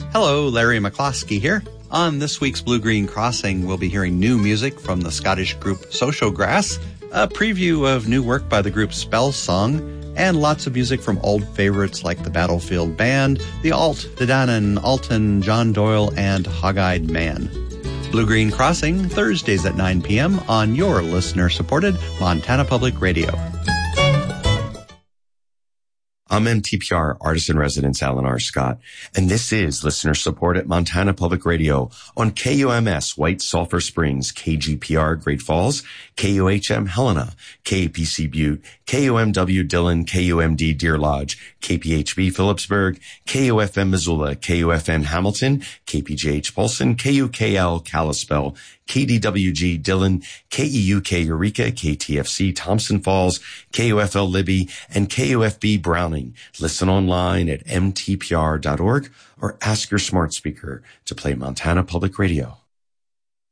Hello, Larry McCloskey here. On this week's Blue Green Crossing, we'll be hearing new music from the Scottish group Social Grass, a preview of new work by the group Spell Song, and lots of music from old favorites like the Battlefield Band, the Alt, Danann, Alton, John Doyle, and Hog-Eyed Man. Blue Green Crossing, Thursdays at 9 p.m. on your listener-supported Montana Public Radio. I'm MTPR Artist-in-Residence Alan R. Scott, and this is listener-supported Montana Public Radio on KUMS White Sulphur Springs, KGPR Great Falls, KUHM Helena, KAPC Butte, KUMW Dillon, KUMD Deer Lodge, KPHB Phillipsburg, KUFM Missoula, KUFN Hamilton, KPJH Polson, KUKL Kalispell, KDWG Dillon, KEUK Eureka, KTFC Thompson Falls, KUFL Libby, and KUFB Browning. Listen online at mtpr.org or ask your smart speaker to play Montana Public Radio.